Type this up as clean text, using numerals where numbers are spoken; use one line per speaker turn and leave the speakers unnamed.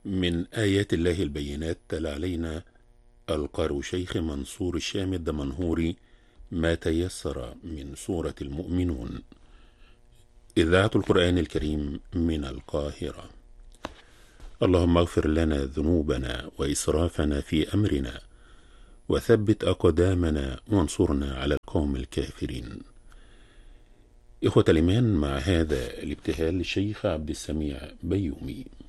من آيات الله البينات تلا علينا القارئ شيخ منصور الشام الدمنهوري ما تيسر من سورة المؤمنون. إذاعة القرآن الكريم من القاهرة. اللهم اغفر لنا ذنوبنا وإسرافنا في أمرنا وثبت أقدامنا وانصرنا على القوم الكافرين. إخوة الإيمان، مع هذا الابتهال للشيخ عبد السميع بيومي.